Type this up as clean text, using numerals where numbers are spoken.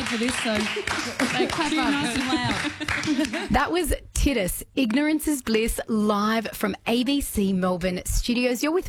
for this, so they clap up nice and loud. That was Titus, Ignorance is Bliss, live from ABC Melbourne studios. You're with